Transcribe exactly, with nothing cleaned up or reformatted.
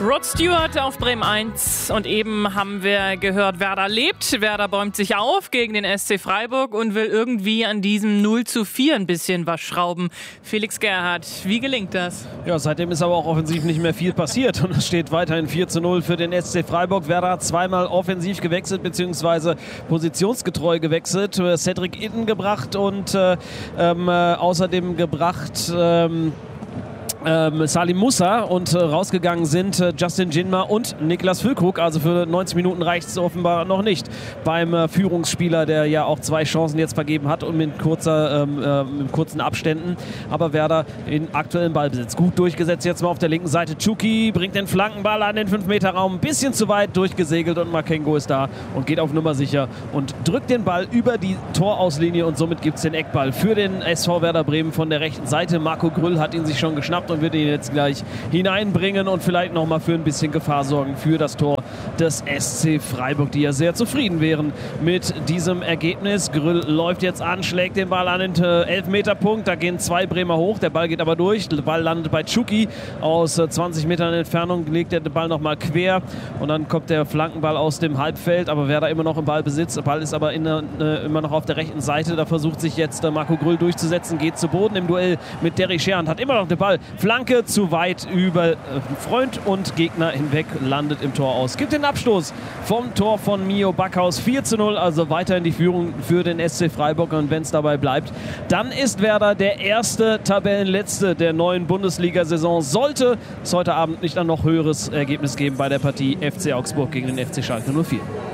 Rod Stewart auf Bremen eins und eben haben wir gehört, Werder lebt, Werder bäumt sich auf gegen den S C Freiburg und will irgendwie an diesem null zu vier ein bisschen was schrauben. Felix Gerhardt, wie gelingt das? Ja, seitdem ist aber auch offensiv nicht mehr viel passiert und es steht weiterhin vier zu null für den S C Freiburg. Werder hat zweimal offensiv gewechselt bzw. positionsgetreu gewechselt, Cedric Itten gebracht und äh, ähm, äh, außerdem gebracht ähm, Ähm, Salim Musa und äh, rausgegangen sind äh, Justin Jinma und Niklas Füllkrug. Also für neunzig Minuten reicht es offenbar noch nicht beim äh, Führungsspieler, der ja auch zwei Chancen jetzt vergeben hat und mit, kurzer, ähm, äh, mit kurzen Abständen. Aber Werder in aktuellem Ballbesitz. Gut durchgesetzt jetzt mal auf der linken Seite. Chuki bringt den Flankenball an den fünf Meter Raum. Ein bisschen zu weit durchgesegelt und Makengo ist da und geht auf Nummer sicher und drückt den Ball über die Torauslinie und somit gibt es den Eckball für den S V Werder Bremen von der rechten Seite. Marco Grüll hat ihn sich schon geschnappt und wird ihn jetzt gleich hineinbringen und vielleicht nochmal für ein bisschen Gefahr sorgen für das Tor des S C Freiburg, die ja sehr zufrieden wären mit diesem Ergebnis. Grüll läuft jetzt an, schlägt den Ball an den Elfmeterpunkt. Da gehen zwei Bremer hoch, der Ball geht aber durch. Der Ball landet bei Chuki aus zwanzig Metern Entfernung, legt der Ball nochmal quer und dann kommt der Flankenball aus dem Halbfeld, aber Werder immer noch im Ballbesitz. Der Ball ist aber in, äh, immer noch auf der rechten Seite. Da versucht sich jetzt äh, Marco Grüll durchzusetzen, geht zu Boden im Duell mit Derry Scherand, hat immer noch den Ball. Flanke zu weit über äh, Freund und Gegner hinweg, landet im Tor aus. Gibt den Abstoß vom Tor von Mio Backhaus. vier zu null, also weiterhin die Führung für den S C Freiburg und wenn es dabei bleibt, dann ist Werder der erste Tabellenletzte der neuen Bundesliga-Saison. Sollte es heute Abend nicht ein noch höheres Ergebnis geben bei der Partie F C Augsburg gegen den F C Schalke null vier.